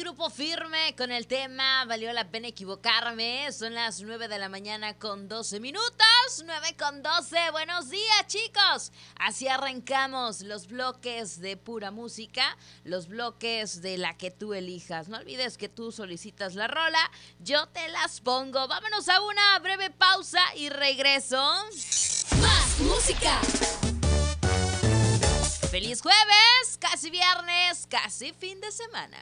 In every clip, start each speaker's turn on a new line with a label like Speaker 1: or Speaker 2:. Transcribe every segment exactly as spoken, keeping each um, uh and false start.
Speaker 1: Grupo Firme con el tema Valió la pena equivocarme. Son las nueve de la mañana con doce minutos. nueve con doce. Buenos días, chicos. Así arrancamos los bloques de pura música, los bloques de la que tú elijas. No olvides que tú solicitas la rola, yo te las pongo. Vámonos a una breve pausa y regreso.
Speaker 2: Más música.
Speaker 1: ¡Feliz jueves! Casi viernes, casi fin de semana.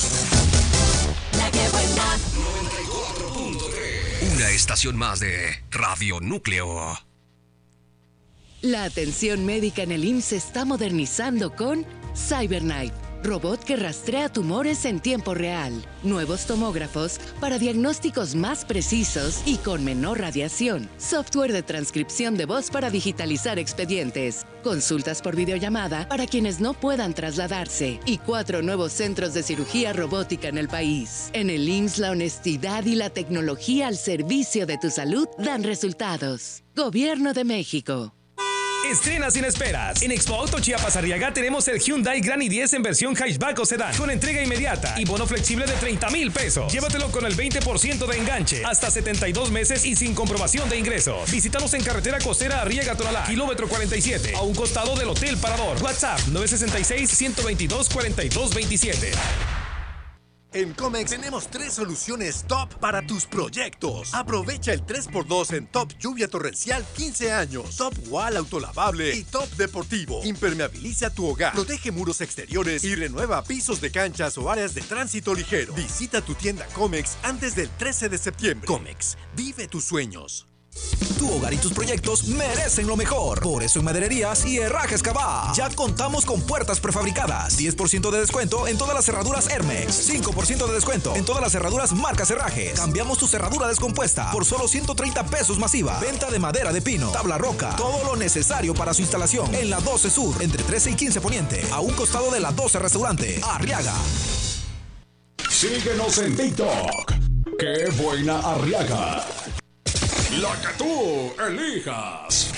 Speaker 2: La que buena.
Speaker 3: noventa y cuatro punto tres. Una estación más de Radio Núcleo.
Speaker 4: La atención médica en el I M S S se está modernizando con CyberKnife, robot que rastrea tumores en tiempo real. Nuevos tomógrafos para diagnósticos más precisos y con menor radiación. Software de transcripción de voz para digitalizar expedientes. Consultas por videollamada para quienes no puedan trasladarse. Y cuatro nuevos centros de cirugía robótica en el país. En el I M S S la honestidad y la tecnología al servicio de tu salud dan resultados. Gobierno de México.
Speaker 5: Estrena sin esperas. En Expo Auto Chiapas Arriaga tenemos el Hyundai Grand i diez en versión hatchback o sedán con entrega inmediata y bono flexible de treinta mil pesos. Llévatelo con el veinte por ciento de enganche, hasta setenta y dos meses y sin comprobación de ingresos. Visítanos en carretera costera Arriaga Tonalá, kilómetro cuarenta y siete, a un costado del Hotel Parador. WhatsApp nueve seis seis, uno dos dos, cuatro dos dos siete.
Speaker 6: En Comex tenemos tres soluciones top para tus proyectos. Aprovecha el tres por dos en Top Lluvia Torrencial quince años, Top Wall Autolavable y Top Deportivo. Impermeabiliza tu hogar, protege muros exteriores y renueva pisos de canchas o áreas de tránsito ligero. Visita tu tienda Comex antes del trece de septiembre. Comex, vive tus sueños.
Speaker 7: Tu hogar y tus proyectos merecen lo mejor. Por eso en Madererías y Herrajes Cabá ya contamos con puertas prefabricadas, diez por ciento de descuento en todas las cerraduras Hermex, cinco por ciento de descuento en todas las cerraduras marcas Herrajes. Cambiamos tu cerradura descompuesta por solo ciento treinta pesos masiva. Venta de madera de pino, tabla roca, todo lo necesario para su instalación en la doce Sur, entre trece y quince Poniente, a un costado de la doce Restaurante, Arriaga.
Speaker 8: Síguenos en TikTok. ¡Qué buena Arriaga! La que tú elijas.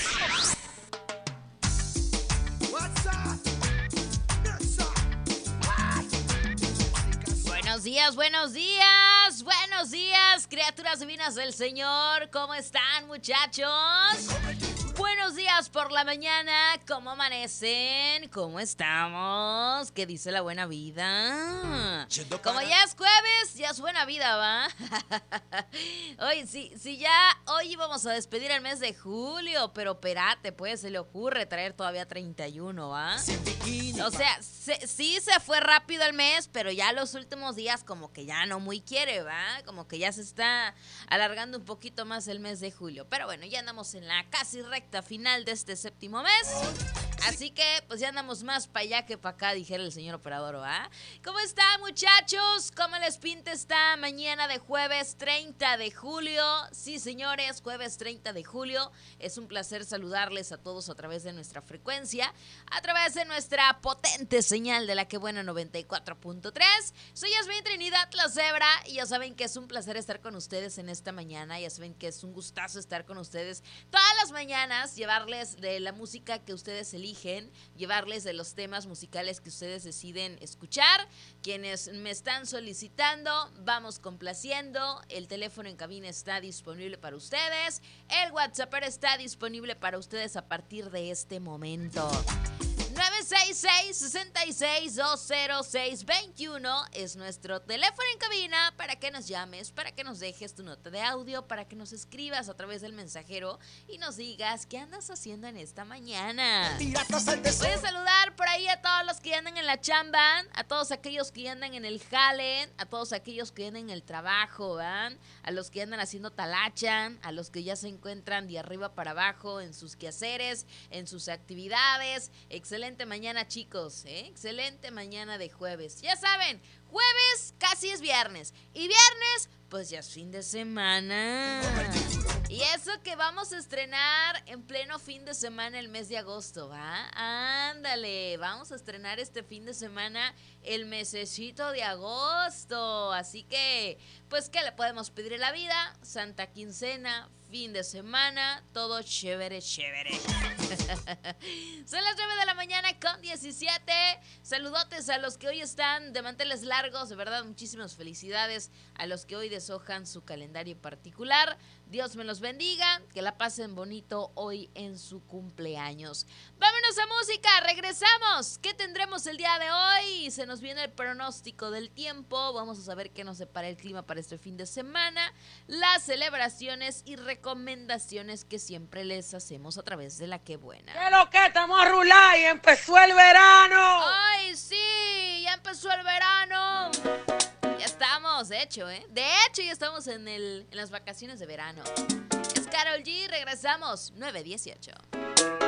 Speaker 1: Buenos días, buenos días, buenos días, criaturas divinas del Señor. ¿Cómo están, muchachos? Buenos días por la mañana. ¿Cómo amanecen? ¿Cómo estamos? ¿Qué dice la buena vida? Como ya es jueves, ya es buena vida, ¿va? Oye, si, si ya hoy íbamos a despedir el mes de julio, pero espérate, pues se le ocurre traer todavía treinta y uno, ¿va? O sea, se, sí se fue rápido el mes, pero ya los últimos días como que ya no muy quiere, ¿va? Como que ya se está alargando un poquito más el mes de julio. Pero bueno, ya andamos en la casi recta final de este séptimo mes. Así que pues ya andamos más para allá que para acá, dijera el señor operador, ¿va? ¿Cómo están, muchachos? ¿Cómo les pinta esta mañana de jueves treinta de julio? Sí, señores, jueves treinta de julio. Es un placer saludarles a todos a través de nuestra frecuencia, a través de nuestra potente señal de la que buena noventa y cuatro punto tres. Soy Yasmín Trinidad La Cebra y ya saben que es un placer estar con ustedes en esta mañana. Ya saben que es un gustazo estar con ustedes todas las mañanas, llevarles de la música que ustedes eligen, llevarles de los temas musicales que ustedes deciden escuchar. Quienes me están solicitando, vamos complaciendo. El teléfono en cabina está disponible para ustedes. El WhatsApp está disponible para ustedes a partir de este momento. nueve seis seis, seis seis, dos cero seis, dos uno es nuestro teléfono en cabina para que nos llames, para que nos dejes tu nota de audio, para que nos escribas a través del mensajero y nos digas qué andas haciendo en esta mañana. Voy a saludar por ahí a todos los que andan en la chamba, a todos aquellos que andan en el jale, a todos aquellos que andan en el trabajo, ¿van? A los que andan haciendo talacha, a los que ya se encuentran de arriba para abajo en sus quehaceres, en sus actividades. Excelente mañana, chicos, ¿eh? Excelente mañana de jueves. Ya saben, jueves casi es viernes y viernes pues ya es fin de semana. Y eso que vamos a estrenar en pleno fin de semana el mes de agosto, ¿va? Ándale, vamos a estrenar este fin de semana el mesecito de agosto. Así que, pues, ¿qué le podemos pedir a la vida? Santa Quincena, fin de semana, todo chévere, chévere. Son las nueve de la mañana con diecisiete. Saludotes a los que hoy están de manteles largos, de verdad, muchísimas felicidades a los que hoy deshojan su calendario particular. Dios me los bendiga, que la pasen bonito hoy en su cumpleaños. Vámonos a música, regresamos. ¿Qué tendremos el día de hoy? Se nos viene el pronóstico del tiempo. Vamos a saber qué nos separa el clima para este fin de semana. Las celebraciones y recomendaciones que siempre les hacemos a través de La Qué Buena.
Speaker 9: ¿Qué lo que estamos a rular y empezó el verano?
Speaker 1: ¡Ay, sí! Ya empezó el verano. Ya estamos, de hecho, ¿eh? De hecho, ya estamos en, el, en las vacaciones de verano. Es Karol G, regresamos, nueve dieciocho.